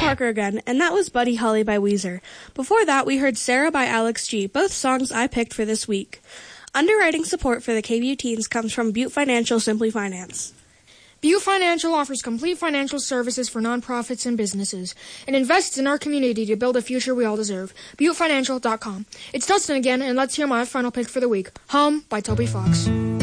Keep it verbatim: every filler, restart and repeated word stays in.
Parker again, and that was Buddy Holly by Weezer. Before that, we heard Sarah by Alex G, both songs I picked for this week. Underwriting support for the K B U Teens comes from Butte Financial Simply Finance. Butte Financial offers complete financial services for nonprofits and businesses and invests in our community to build a future we all deserve. Butte Financial dot com. It's Dustin again, and let's hear my final pick for the week, Home by Toby Fox.